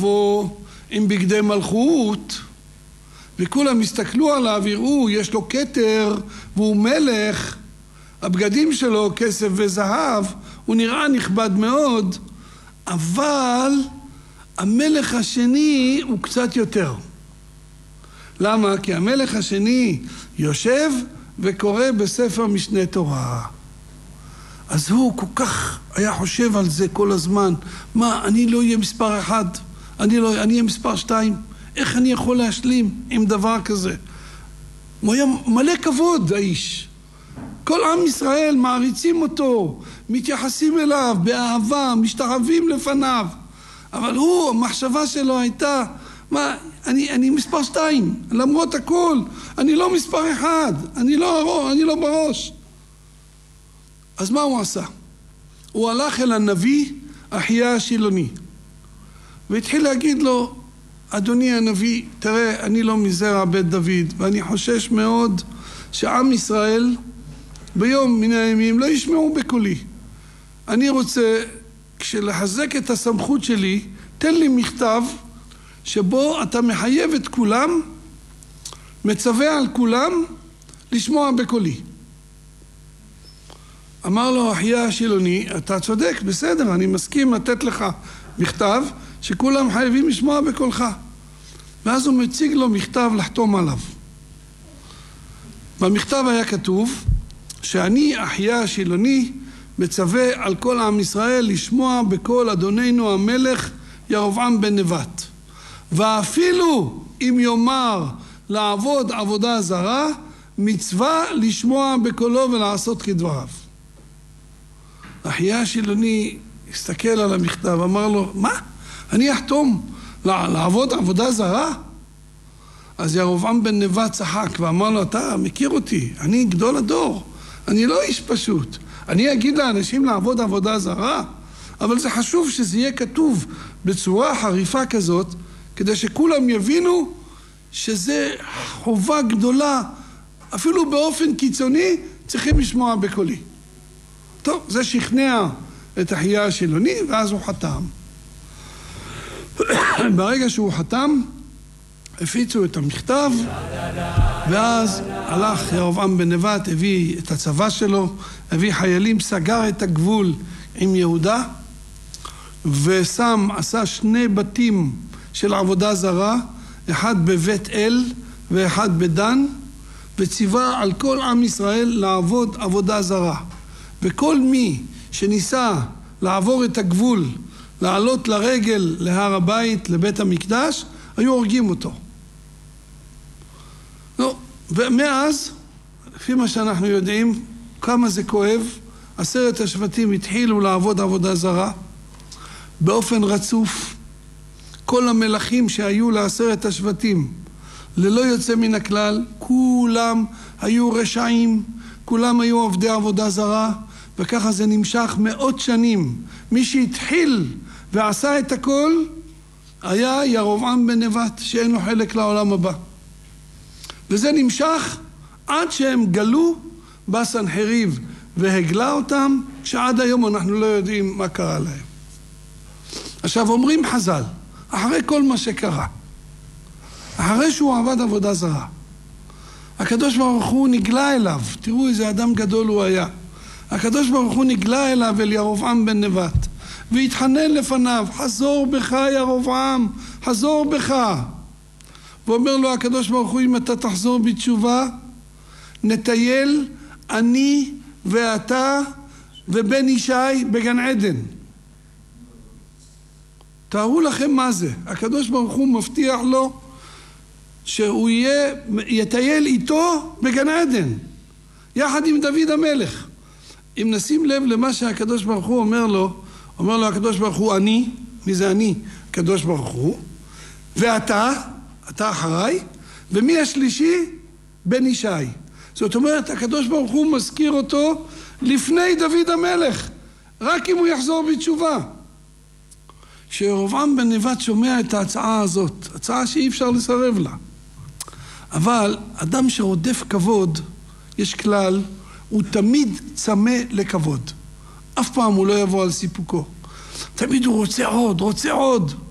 עם בגדי מלכות, וכולם הסתכלו עליו, יראו, יש לו כתר והוא מלך, הבגדים שלו כסף וזהב, הוא נראה נכבד מאוד, אבל המלך השני הוא קצת יותר. למה? כי המלך השני יושב וקורא בספר משנה תורה. אז הוא כל כך היה חושב על זה כל הזמן. מה, אני לא אהיה מספר אחד, אני אהיה מספר 2. איך אני יכול להשלים עם דבר כזה? הוא היה מלא כבוד, האיש. כל עם ישראל מעריצים אותו, מתייחסים אליו באהבה, משתחווים לפניו. אבל הוא, המחשבה שלו הייתה, מה, אני מספר 2, למרות הכל, אני לא מספר 1, אני לא בראש. אז מה הוא עשה? הוא הלך אל הנביא אחיה השילוני, והתחיל להגיד לו, אדוני הנביא, תראה, אני לא מזרע בית דוד, ואני חושש מאוד שעם ישראל ביום מן הימים לא ישמעו בקולי. אני רוצה, כשלחזק את הסמכות שלי, תן לי מכתב שבו אתה מחייב את כולם, מצווה על כולם לשמוע בקולי. אמר לו אחיה השילוני, אתה צודק, בסדר, אני מסכים לתת לך מכתב שכולם חייבים לשמוע בקולך. ואז הוא מציג לו מכתב לחתום עליו. במכתב היה כתוב שאני אחיה השילוני מצווה על כל עם ישראל לשמוע בקול אדוננו המלך ירבעם בן נבט, ואפילו אם יאמר לעבוד עבודה זרה, מצווה לשמוע בקולו ולעשות כדבריו. אחיה השילוני הסתכל על המכתב, אמר לו, מה? אני אחתום לעבוד עבודה זרה? אז ירבעם בן נבט צחק ואמר לו, אתה מכיר אותי, אני גדול הדור, אני לא איש פשוט, אני אגיד לאנשים לעבוד עבודה זרה? אבל זה חשוב שזה יהיה כתוב בצורה חריפה כזאת, כדי שכולם יבינו שזה חובה גדולה, אפילו באופן קיצוני צריכים לשמוע בקולי. טוב, זה שכנע את אחיה השילוני, ואז הוא חתם. ברגע שהוא חתם, הפיצו את המכתב, ואז הלך ירבעם בן נבט, הביא את הצבא שלו, הביא חיילים, סגר את הגבול עם יהודה, עשה 2 בתים של עבודה זרה, אחד בבית אל ואחד בדן, וציווה על כל עם ישראל לעבוד עבודה זרה. וכל מי שניסה לעבור את הגבול, לעלות לרגל להר הבית, לבית המקדש, היו הורגים אותו. לא, ומאז, לפי מה שאנחנו יודעים, כמה זה כואב, 10 השבטים התחילו לעבוד עבודה זרה, באופן רצוף. כל המלכים שהיו ל10 השבטים, ללא יוצא מן הכלל, כולם היו רשעים, כולם היו עובדי עבודה זרה, וככה זה נמשך 100 שנים. מי שהתחיל ועשה את הכל היה ירבעם בן נבט, שאין לו חלק לעולם הבא. וזה נמשך עד שהם גלו בסנחריב והגלה אותם, שעד היום אנחנו לא יודעים מה קרה להם. עכשיו אומרים חז"ל, אחרי כל מה שקרה, אחרי שהוא עבד עבודה זרה, הקדוש ברוך הוא נגלה אליו, תראו איזה אדם גדול הוא היה, הקדוש ברוך הוא נגלה אליו אל ירבעם בן נבט, והתחנן לפניו, חזור בך ירבעם, חזור בך. ואומר לו הקדוש ברוך הוא, אם אתה תחזור בתשובה, נטייל אני ואתה ובן ישי בגן עדן. תארו לכם מה זה, הקדוש ברוך הוא מבטיח לו שהוא יטייל איתו בגן עדן, יחד עם דוד המלך. אם נשים לב למה שהקדוש ברוך הוא אומר לו הקדוש ברוך הוא אני, מי זה אני? הקדוש ברוך הוא, ואתה אחריי, ומי השלישי? בן ישי. זאת אומרת, הקדוש ברוך הוא מזכיר אותו לפני דוד המלך, רק אם הוא יחזור בתשובה. כשירבעם בן נבט שומע את ההצעה הזאת, הצעה שאי אפשר לסרב לה, אבל אדם שרודף כבוד, יש כלל, הוא תמיד צמא לכבוד. אף פעם הוא לא יבוא על סיפוקו. תמיד הוא רוצה עוד.